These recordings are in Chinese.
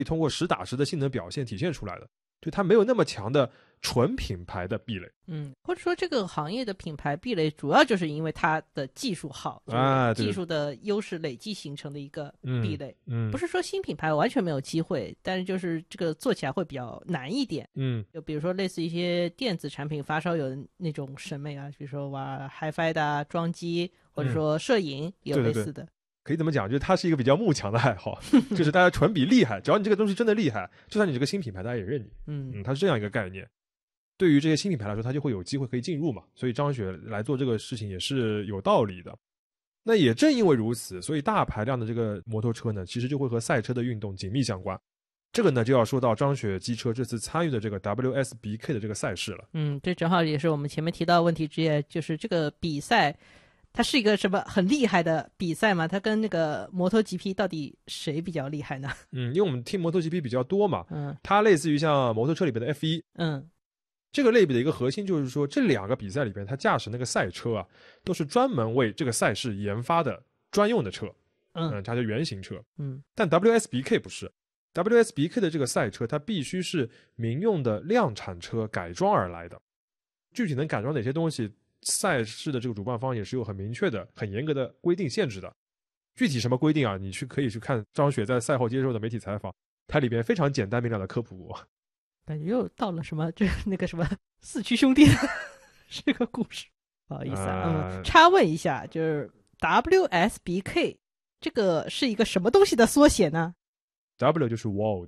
通过实打实的性能表现体现出来的，就它没有那么强的纯品牌的壁垒。 或者说这个行业的品牌壁垒主要就是因为它的技术好，就是技术的优势累积形成的一个壁垒。不是说新品牌完全没有机会，但是就是这个做起来会比较难一点。就比如说类似一些电子产品发烧友的那种审美啊，比如说玩 HiFi 的啊，装机，或者说摄影也有类似的。 对，可以怎么讲，就是它是一个比较慕强的爱好，就是大家纯比厉害，只要你这个东西真的厉害，就算你这个新品牌大家也认你。它是这样一个概念。对于这些新品牌来说，它就会有机会可以进入嘛，所以张雪来做这个事情也是有道理的。那也正因为如此，所以大排量的这个摩托车呢，其实就会和赛车的运动紧密相关。这个呢就要说到张雪机车这次参与的这个 WSBK 的这个赛事了。 这正好也是我们前面提到的问题之一，就是这个比赛它是一个什么很厉害的比赛吗？它跟那个摩托 GP 到底谁比较厉害呢？ 因为我们听摩托 GP 比较多嘛，它类似于像摩托车里边的 F1。这个类比的一个核心就是说，这两个比赛里边，它驾驶那个赛车啊，都是专门为这个赛事研发的专用的车，它叫原型车。但 WSBK 不是 ，WSBK 的这个赛车，它必须是民用的量产车改装而来的。具体能改装哪些东西，赛事的这个主办方也是有很明确的、很严格的规定限制的。具体什么规定啊？你可以去看张雪在赛后接受的媒体采访，它里边非常简单明了的科普过。 感觉又到了什么就是那个什么四驱兄弟这个故事，不好意思插问一下，就是 WSBK 这个是一个什么东西的缩写呢？ W 就是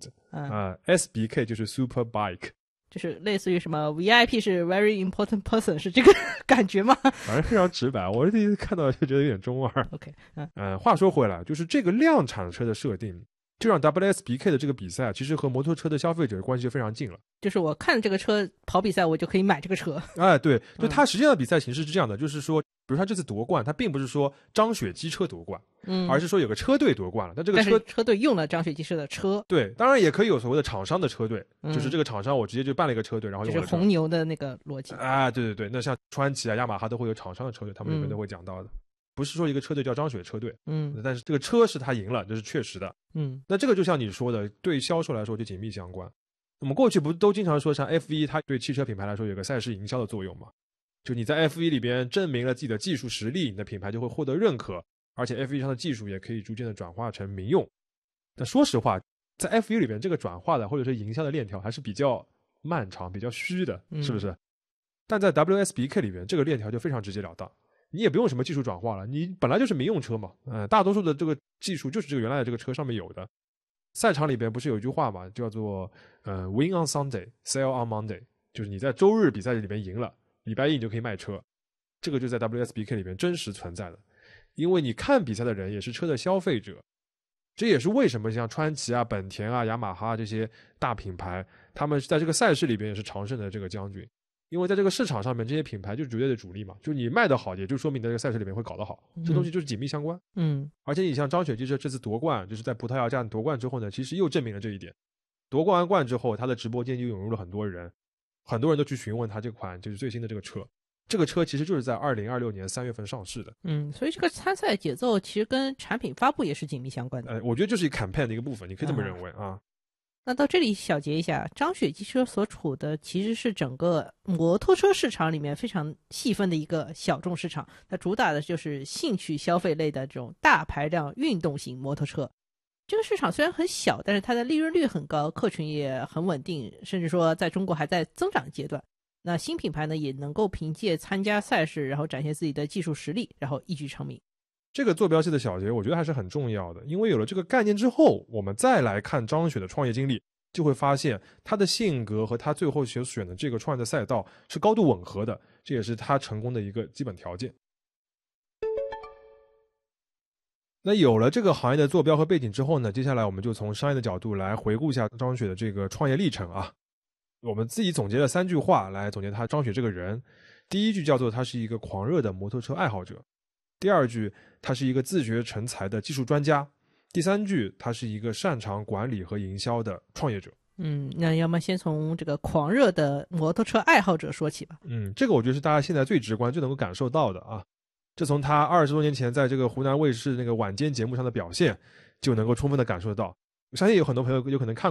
World，SBK 就是 Super Bike， 就是类似于什么 VIP 是 Very Important Person 是这个感觉吗？ 反正非常直白，我第一次看到就觉得有点中二。 OK， 话说回来，就是这个量产车的设定，就让 WSBK 的这个比赛其实和摩托车的消费者关系就非常近了。 就是我看这个车跑比赛，我就可以买这个车。 对，就它实际上的比赛形式是这样的，就是说，比如他这次夺冠，他并不是说张雪机车夺冠，而是说有个车队夺冠了。但这个车队用了张雪机车的车。 对，当然也可以有所谓的厂商的车队，就是这个厂商我直接就办了一个车队，然后用了就是红牛的那个逻辑。 对，那像川崎啊、雅马哈都会有厂商的车队，他们里面都会讲到的。不是说一个车队叫张雪车队，但是这个车是他赢了，这是确实的。那这个就像你说的，对销售来说就紧密相关。我们过去不都经常说，像 F1 它对汽车品牌来说有个赛事营销的作用嘛？就你在 F1 里边证明了自己的技术实力，你的品牌就会获得认可，而且 F1 上的技术也可以逐渐的转化成民用。但说实话，在 F1 里边这个转化的或者是营销的链条还是比较漫长、比较虚的，是不是？但在 WSBK 里边，这个链条就非常直截了当。你也不用什么技术转化了，你本来就是民用车嘛，大多数的这个技术就是这个原来的这个车上面有的。赛场里边不是有一句话嘛，叫做win on Sunday, sell on Monday， 就是你在周日比赛里边赢了，礼拜一你就可以卖车。这个就在 WSBK 里边真实存在的，因为你看比赛的人也是车的消费者。这也是为什么像川崎啊、本田啊、雅马哈这些大品牌，他们在这个赛事里边也是常胜的这个将军。因为在这个市场上面，这些品牌就是绝对的主力嘛，就你卖得好，也就说明你在这个赛事里面会搞得好，这东西就是紧密相关。而且你像张雪机车这次夺冠，就是在葡萄牙站夺冠之后呢，其实又证明了这一点。夺冠完冠之后，他的直播间就涌入了很多人，很多人都去询问他这款就是最新的这个车。这个车其实就是在2026年3月份上市的。 所以这个参赛节奏其实跟产品发布也是紧密相关的。 我觉得就是一个 campaign 的一个部分，你可以这么认为啊。 那到这里小结一下，张雪机车所处的其实是整个摩托车市场里面非常细分的一个小众市场，它主打的就是兴趣消费类的这种大排量运动型摩托车。这个市场虽然很小，但是它的利润率很高，客群也很稳定，甚至说在中国还在增长阶段。那新品牌呢，也能够凭借参加赛事，然后展现自己的技术实力，然后一举成名。 这个坐标系的小结我觉得还是很重要的，因为有了这个概念之后，我们再来看张雪的创业经历，就会发现他的性格和他最后所选的这个创业的赛道是高度吻合的，这也是他成功的一个基本条件。那有了这个行业的坐标和背景之后呢，接下来我们就从商业的角度来回顾一下张雪的这个创业历程啊。我们自己总结了3句话来总结他张雪这个人。第一句叫做他是一个狂热的摩托车爱好者。第二句，他是一个自学成才的技术专家。第三句，他是一个擅长管理和营销的创业者。 那要么先从这个狂热的摩托车爱好者说起吧。 这个我觉得是大家现在最直观、最能够感受到的啊。这从他20多年前在这个湖南卫视那个晚间节目上的表现，就能够充分的感受到。 我相信有很多朋友有可能看